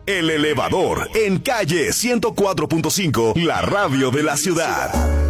El Elevador, en calle 104.5, la radio de la ciudad.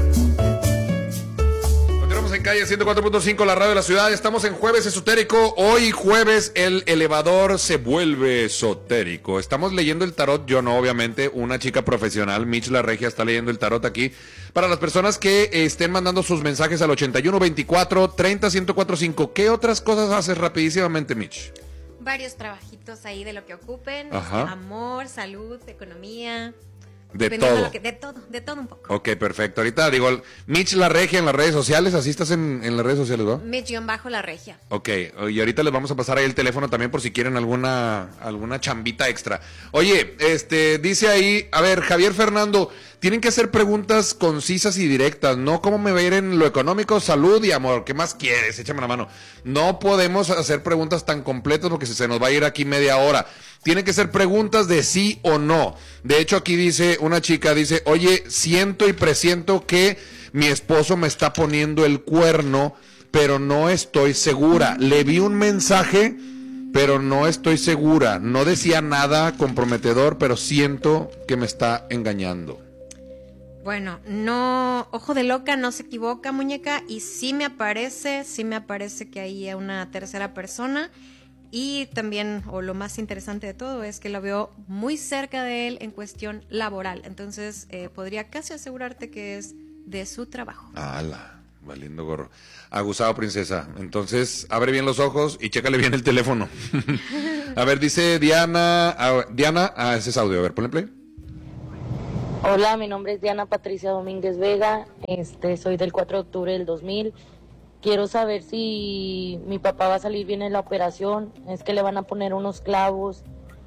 Continuamos en calle 104.5, la radio de la ciudad. Estamos en Jueves Esotérico. Hoy jueves el elevador se vuelve esotérico. Estamos leyendo el tarot, yo no, obviamente. Una chica profesional, Mitch La Regia, está leyendo el tarot aquí. Para las personas que estén mandando sus mensajes al 81 24 30 1045. ¿Qué otras cosas haces rapidísimamente, Mitch? Varios trabajitos ahí de lo que ocupen. Amor, salud, economía. De todo. De todo un poco. Ok, perfecto. Ahorita digo, Mitch La Regia en las redes sociales. Así estás en las redes sociales, ¿no? Mitch-La Regia. Ok, y ahorita les vamos a pasar ahí el teléfono también por si quieren alguna chambita extra. Oye, dice ahí, a ver, Javier Fernando, tienen que hacer preguntas concisas y directas, no cómo me va a ir en lo económico, salud y amor. ¿Qué más quieres? Échame la mano. No podemos hacer preguntas tan completas porque se nos va a ir aquí media hora. Tienen que ser preguntas de sí o no. De hecho, aquí dice una chica, dice, oye, siento y presiento que mi esposo me está poniendo el cuerno, pero no estoy segura. Le vi un mensaje, pero no estoy segura. No decía nada comprometedor, pero siento que me está engañando. Bueno, no, ojo de loca, no se equivoca, muñeca, y sí me aparece que hay una tercera persona. Y también, o lo más interesante de todo, es que lo veo muy cerca de él en cuestión laboral. Entonces, podría casi asegurarte que es de su trabajo. ¡Hala! Valiendo gorro. Aguzado, princesa. Entonces, abre bien los ojos y chécale bien el teléfono. A ver, dice Diana. Diana, ese es audio. A ver, ponle play. Hola, mi nombre es Diana Patricia Domínguez Vega. Soy del 4 de octubre del 2000. Quiero saber si mi papá va a salir bien en la operación. Es que le van a poner unos clavos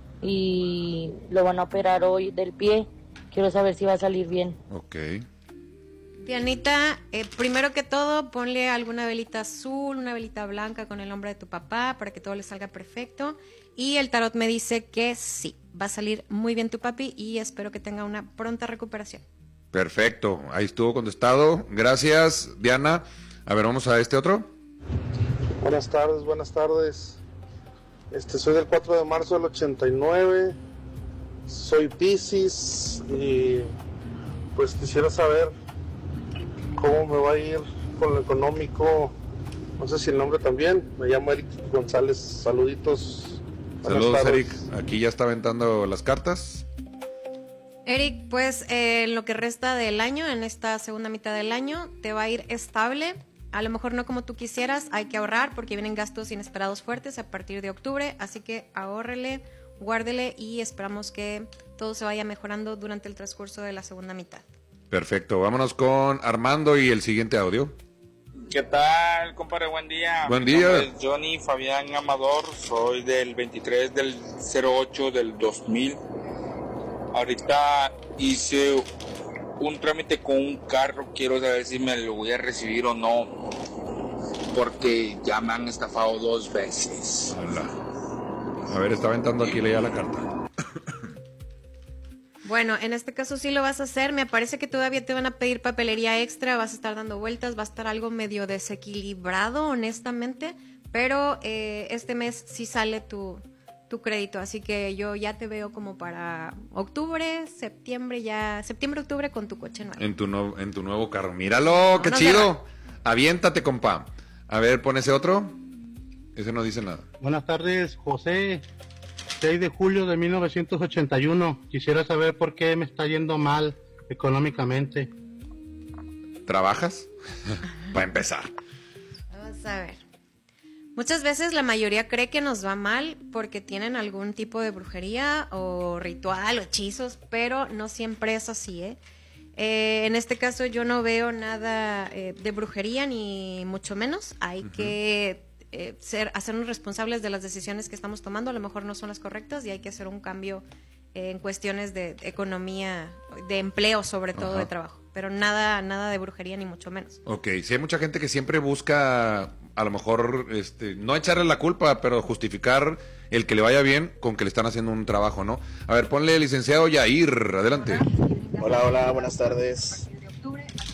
y lo van a operar hoy del pie. Quiero saber si va a salir bien. Ok. Dianita, primero que todo, ponle alguna velita azul, una velita blanca con el nombre de tu papá para que todo le salga perfecto. Y el tarot me dice que sí, va a salir muy bien tu papi y espero que tenga una pronta recuperación. Perfecto, ahí estuvo contestado. Gracias, Diana. A ver, vamos a este otro. Buenas tardes. Soy del 4 de marzo del 89. Soy Piscis y pues quisiera saber cómo me va a ir con lo económico. No sé si el nombre también. Me llamo Eric González. Saluditos. Saludos, Eric. Aquí ya está aventando las cartas. Eric, pues en lo que resta del año, en esta segunda mitad del año, te va a ir estable. A lo mejor no como tú quisieras, hay que ahorrar porque vienen gastos inesperados fuertes a partir de octubre, así que ahórrele, guárdele y esperamos que todo se vaya mejorando durante el transcurso de la segunda mitad. Perfecto, vámonos con Armando y el siguiente audio. ¿Qué tal, compadre? Buen día. Buen día. Mi nombre es Johnny Fabián Amador, soy del 23 del 08 del 2000. Ahorita hice un trámite con un carro, quiero saber si me lo voy a recibir o no, porque ya me han estafado 2 veces. Hola. A ver, está aventando aquí, leía la carta. Bueno, en este caso sí lo vas a hacer. Me parece que todavía te van a pedir papelería extra, vas a estar dando vueltas, va a estar algo medio desequilibrado, honestamente, pero este mes sí sale tu crédito, así que yo ya te veo como para septiembre-octubre con tu coche nuevo. En tu nuevo carro. Míralo, qué chido. Aviéntate, compa. A ver, pon ese otro. Ese no dice nada. Buenas tardes, José. 6 de julio de 1981. Quisiera saber por qué me está yendo mal económicamente. ¿Trabajas? Para empezar. Vamos a ver. Muchas veces la mayoría cree que nos va mal porque tienen algún tipo de brujería o ritual o hechizos, pero no siempre es así, ¿eh? En este caso yo no veo nada de brujería ni mucho menos. Hay que hacernos responsables de las decisiones que estamos tomando. A lo mejor no son las correctas y hay que hacer un cambio en cuestiones de economía, de empleo sobre todo, de trabajo. Pero nada de brujería ni mucho menos. Ok, sí hay mucha gente que siempre busca, a lo mejor, no echarle la culpa, pero justificar el que le vaya bien con que le están haciendo un trabajo, ¿no? A ver, ponle licenciado Yair, adelante. Hola, buenas tardes.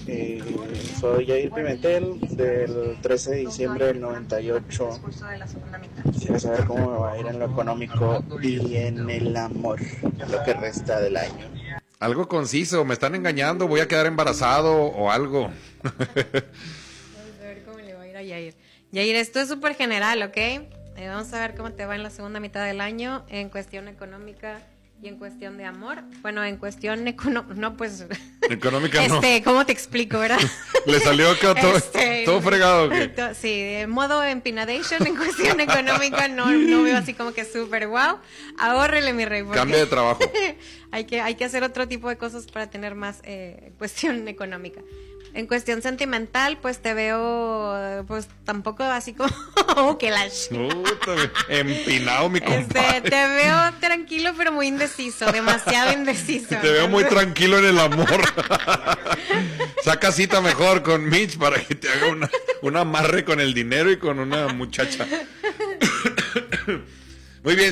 Soy Jair Pimentel, del 13 de diciembre del 98. Quisiera saber cómo me va a ir en lo económico y en el amor, lo que resta del año. Algo conciso, me están engañando, voy a quedar embarazado o algo. Vamos a ver cómo le va a ir a Yair. Yair, esto es súper general, ¿ok? Vamos a ver cómo te va en la segunda mitad del año en cuestión económica y en cuestión de amor. Bueno, en cuestión no, pues... Económica no. ¿Cómo te explico, verdad? Le salió acá todo fregado. ¿Qué? Sí, de modo empinadation en cuestión económica no veo así como que súper wow. Ahórrele, mi rey. Cambia de trabajo. hay que hacer otro tipo de cosas para tener más cuestión económica. En cuestión sentimental, pues te veo, pues tampoco así como que la empinado, mi compadre. Te veo tranquilo, pero muy indeciso, demasiado indeciso. Te veo muy tranquilo en el amor. Saca cita mejor con Mitch para que te haga un amarre con el dinero y con una muchacha. Muy bien.